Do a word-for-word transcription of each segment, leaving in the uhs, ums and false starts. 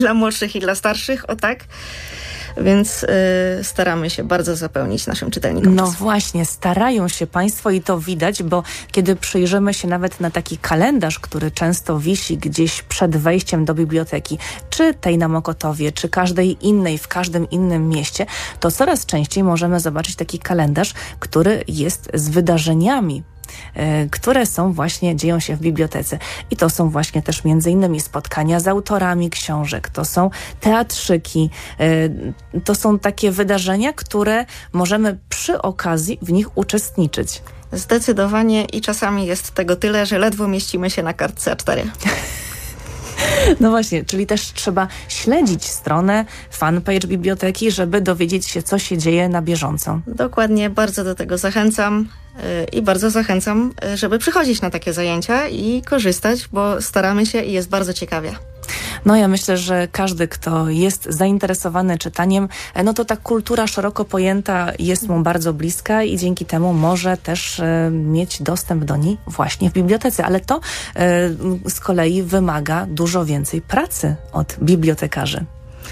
dla młodszych i dla starszych, o tak. Więc y, staramy się bardzo zapełnić naszym czytelnikom. No właśnie, starają się Państwo i to widać, bo kiedy przyjrzymy się nawet na taki kalendarz, który często wisi gdzieś przed wejściem do biblioteki, czy tej na Mokotowie, czy każdej innej, w każdym innym mieście, to coraz częściej możemy zobaczyć taki kalendarz, który jest z wydarzeniami, które są właśnie, dzieją się w bibliotece. I to są właśnie też między innymi spotkania z autorami książek, to są teatrzyki, to są takie wydarzenia, które możemy przy okazji w nich uczestniczyć. Zdecydowanie i czasami jest tego tyle, że ledwo mieścimy się na kartce A cztery. No właśnie, czyli też trzeba śledzić stronę, fanpage biblioteki, żeby dowiedzieć się, co się dzieje na bieżąco. Dokładnie, bardzo do tego zachęcam yy, i bardzo zachęcam, yy, żeby przychodzić na takie zajęcia i korzystać, bo staramy się i jest bardzo ciekawie. No ja myślę, że każdy, kto jest zainteresowany czytaniem, no to ta kultura szeroko pojęta jest mu bardzo bliska i dzięki temu może też e, mieć dostęp do niej właśnie w bibliotece. Ale to e, z kolei wymaga dużo więcej pracy od bibliotekarzy.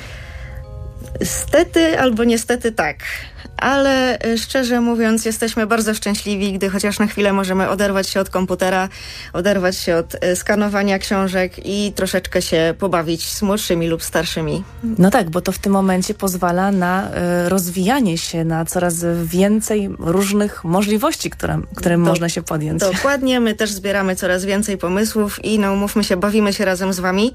Stety albo niestety tak. Ale szczerze mówiąc jesteśmy bardzo szczęśliwi, gdy chociaż na chwilę możemy oderwać się od komputera, oderwać się od skanowania książek i troszeczkę się pobawić z młodszymi lub starszymi. No tak, bo to w tym momencie pozwala na y, rozwijanie się, na coraz więcej różnych możliwości, które, którym Do, można się podjąć. Dokładnie, my też zbieramy coraz więcej pomysłów i no umówmy się, bawimy się razem z wami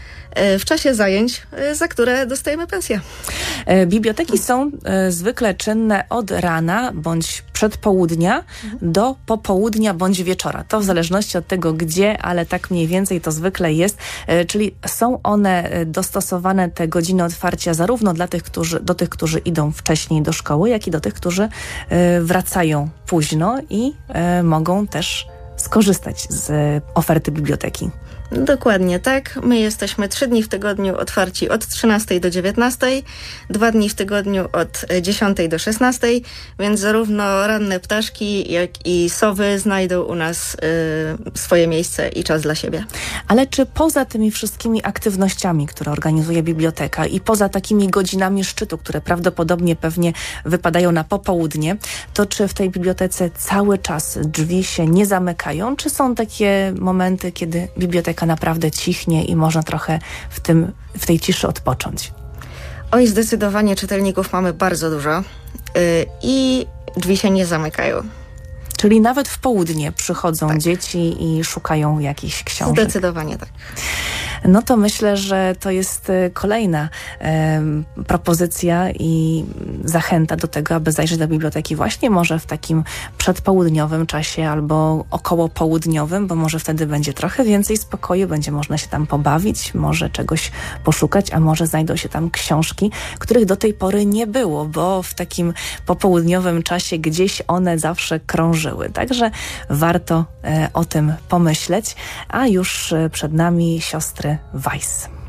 w czasie zajęć, za które dostajemy pensję. Biblioteki są zwykle czynne od rana bądź przedpołudnia do popołudnia bądź wieczora. To w zależności od tego gdzie, ale tak mniej więcej to zwykle jest. Czyli są one dostosowane, te godziny otwarcia, zarówno dla tych, którzy, do tych, którzy idą wcześniej do szkoły, jak i do tych, którzy wracają późno i mogą też skorzystać z oferty biblioteki. Dokładnie tak. My jesteśmy trzy dni w tygodniu otwarci od trzynastej do dziewiętnastej, dwa dni w tygodniu od dziesiątej do szesnastej, więc zarówno ranne ptaszki, jak i sowy znajdą u nas y, swoje miejsce i czas dla siebie. Ale czy poza tymi wszystkimi aktywnościami, które organizuje biblioteka i poza takimi godzinami szczytu, które prawdopodobnie pewnie wypadają na popołudnie, to czy w tej bibliotece cały czas drzwi się nie zamykają? Czy są takie momenty, kiedy biblioteka naprawdę cichnie i można trochę w tym, w tej ciszy odpocząć? Oj, zdecydowanie czytelników mamy bardzo dużo yy, i drzwi się nie zamykają. Czyli nawet w południe przychodzą tak. dzieci i szukają jakichś książek. Zdecydowanie tak. No to myślę, że to jest kolejna e, propozycja i zachęta do tego, aby zajrzeć do biblioteki właśnie może w takim przedpołudniowym czasie albo około południowym, bo może wtedy będzie trochę więcej spokoju, będzie można się tam pobawić, może czegoś poszukać, a może znajdą się tam książki, których do tej pory nie było, bo w takim popołudniowym czasie gdzieś one zawsze krążyły. Także warto e, o tym pomyśleć, a już przed nami siostry Weiss.